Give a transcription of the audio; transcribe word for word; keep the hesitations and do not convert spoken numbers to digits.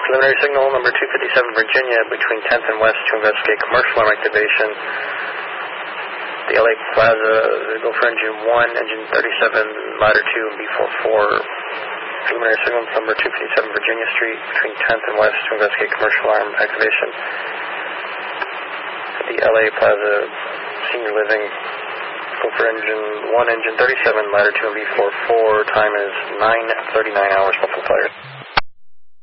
Preliminary signal number two fifty-seven Virginia between tenth and West to investigate commercial arm activation. The L A Plaza, go for engine one, engine thirty-seven, ladder two, and B forty-four. Preliminary signal number two fifty-seven Virginia Street between tenth and West to investigate commercial arm activation. The L A Plaza Senior Living, go for engine one, engine thirty-seven, ladder two, and B forty-four. Time is nine thirty-nine hours, Buffalo Fire.